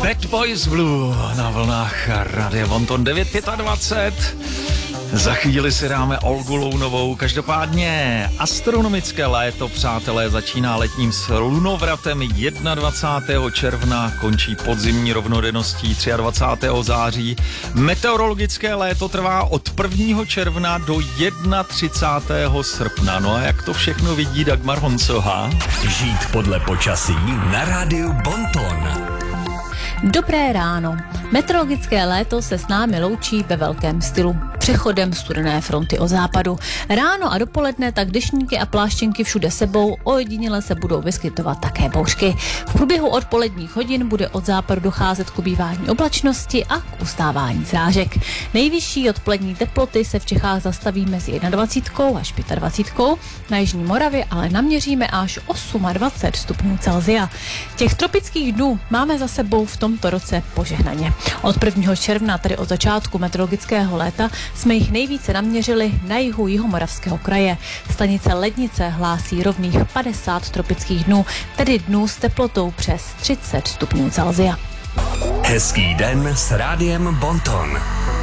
Bad Boys Blue na vlnách Radia Bonton 9:25. Za chvíli si dáme Olgu Lounovou. Každopádně astronomické léto, přátelé, začíná letním slunovratem 21. června, končí podzimní rovnodenností 23. září. Meteorologické léto trvá od 1. června do 31. srpna. No a jak to všechno vidí Dagmar Honcová? Žít podle počasí na rádiu Bonton. Dobré ráno. Meteorologické léto se s námi loučí ve velkém stylu. Přechodem studené fronty od západu. Ráno a dopoledne tak deštníky a pláštěnky všude sebou, ojediněle se budou vyskytovat také bouřky. V průběhu odpoledních hodin bude od západu docházet k ubývání oblačnosti a k ustávání srážek. Nejvyšší odpolední teploty se v Čechách zastaví mezi 21 až 25, na jižní Moravě ale naměříme až 28 stupňů Celsia. Těch tropických dnů máme za sebou v tomto roce požehnaně. Od 1. června, tedy od začátku meteorologického léta, jsme jich nejvíce naměřili na jihu Jihomoravského kraje. Stanice Lednice hlásí rovných 50 tropických dnů, tedy dnů s teplotou přes 30 stupňů Celsia. Hezký den s rádiem Bonton.